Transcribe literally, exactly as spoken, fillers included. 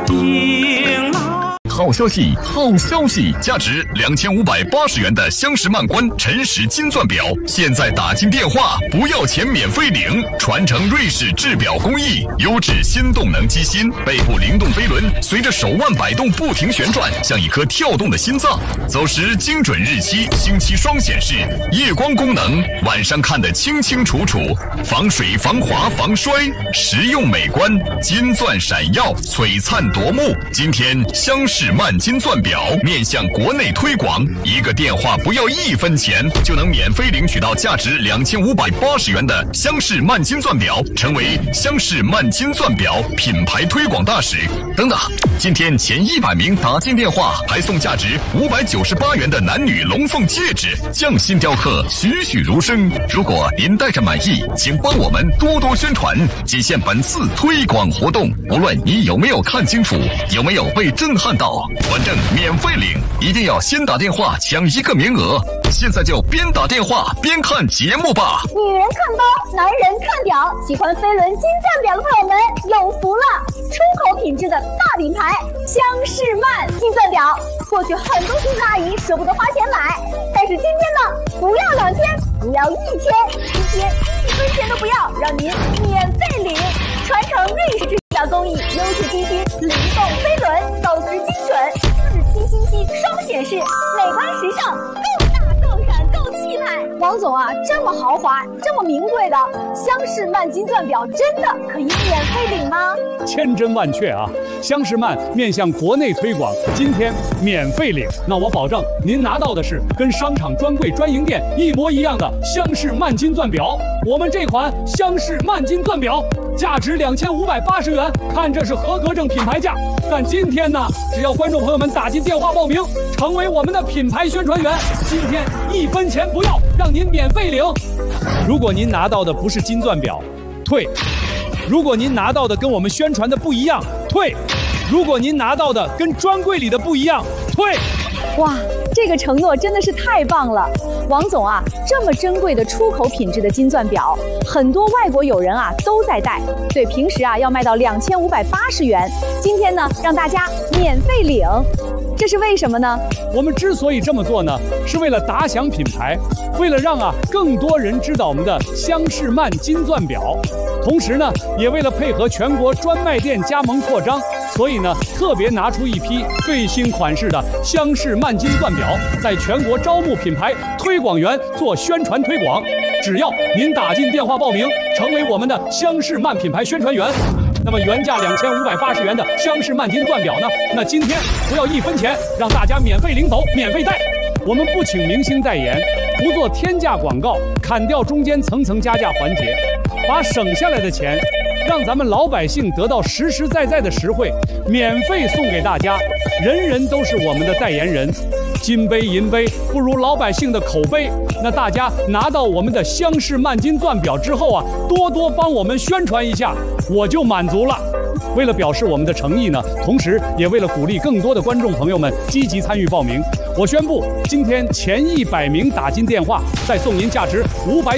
好消息，好消息！价值两千五百八十元的厢式曼冠晨时金钻表，现在打进电话不要钱免费领，传承瑞士制表工艺，优质新动能机芯，背部灵动飞轮随着手腕摆动不停旋转，像一颗跳动的心脏。走时精准日期，星期双显示，夜光功能，晚上看得清清楚楚，防水、防滑、防摔，实用美观，金钻闪耀，璀璨夺目。今天厢式曼金钻表面向国内推广，一个电话不要一分钱就能免费领取到价值两千五百八十元的厢式曼金钻表，成为厢式曼金钻表品牌推广大使。等等，今天前一百名打进电话还送价值五百九十八元的男女龙凤戒指，匠心雕刻，栩栩如生。如果您戴着满意，请帮我们多多宣传，仅限本次推广活动。无论你有没有看清楚，有没有被震撼到，反正免费领，一定要先打电话抢一个名额。现在就边打电话边看节目吧。 女人看包，男人看表，喜欢飞轮金钻表的朋友们有福了！出口品质的大品牌厢式曼金钻表，过去很多叔叔阿姨舍不得花钱买，但是今天呢，不要两千，不要一千，今天一分钱都不要，让您免费领，传承瑞士制表工艺，优质机芯，灵动飞轮，走时精准，四七星期双显示，美观时尚，够大够闪够气派。王总啊，这么豪华，这么名贵的厢式曼金钻表，真的可以免费领吗？ 千真万确啊！厢式曼面向国内推广，今天免费领，那我保证您拿到的是跟商场专柜专营店一模一样的厢式曼金钻表。我们这款厢式曼金钻表价值两千五百八十元，看这是合格证品牌价。但今天呢，只要观众朋友们打进电话报名，成为我们的品牌宣传员，今天一分钱不要，让您免费领。如果您拿到的不是金钻表，退；如果您拿到的跟我们宣传的不一样，退；如果您拿到的跟专柜里的不一样，退。 哇，这个承诺真的是太棒了！王总啊，这么珍贵的出口品质的金钻表，很多外国友人啊都在戴，对，平时啊要卖到两千五百八十元，今天呢让大家免费领，这是为什么呢？ 我们之所以这么做呢，是为了打响品牌，为了让啊更多人知道我们的厢式曼金钻表，同时呢，也为了配合全国专卖店加盟扩张，所以呢，特别拿出一批最新款式的厢式曼金钻表，在全国招募品牌推广员做宣传推广。只要您打进电话报名，成为我们的厢式曼品牌宣传员，那么原价两千五百八十元的厢式曼金钻表呢，那今天不要一分钱，让大家免费领走，免费戴。我们不请明星代言，不做天价广告，砍掉中间层层加价环节，把省下来的钱让咱们老百姓得到实实在在的实惠，免费送给大家，人人都是我们的代言人。金杯银杯不如老百姓的口碑，那大家拿到我们的厢式曼金钻表之后啊，多多帮我们宣传一下，我就满足了。为了表示我们的诚意呢，同时也为了鼓励更多的观众朋友们积极参与报名，我宣布今天前一百名打进电话，再送您价值五百